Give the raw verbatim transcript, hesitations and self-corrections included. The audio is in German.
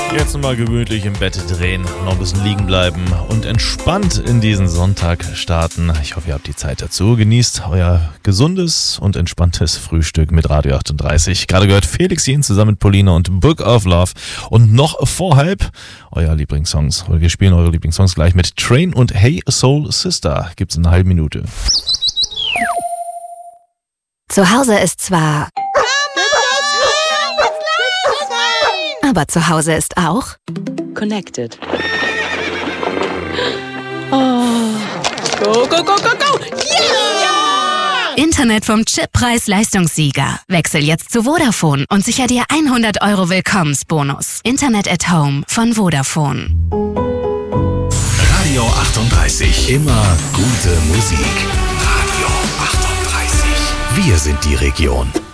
Jetzt mal gemütlich im Bett drehen, noch ein bisschen liegen bleiben und entspannt in diesen Sonntag starten. Ich hoffe, ihr habt die Zeit dazu. Genießt euer gesundes und entspanntes Frühstück mit Radio achtunddreißig. Gerade gehört Felix Jähn zusammen mit Paulina und Book of Love. Und noch vor halb euer Lieblingssongs. Wir spielen eure Lieblingssongs gleich mit Train und Hey Soul Sister. Gibt's in einer halben Minute. Zu Hause ist zwar... Aber zu Hause ist auch Connected. Oh. Go, go, go, go, go! Yeah! Internet vom Chip Preis-Leistungssieger. Wechsel jetzt zu Vodafone und sicher dir hundert Euro Willkommensbonus. Internet at Home von Vodafone. Radio achtunddreißig. Immer gute Musik. Radio achtunddreißig. Wir sind die Region.